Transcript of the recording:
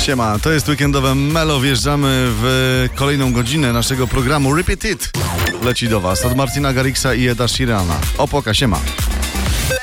Siema, to jest weekendowe Melo. Wjeżdżamy w kolejną godzinę naszego programu Repeat It. Leci do was od Martina Garriksa i Eda Sheerana. Opoka, siema.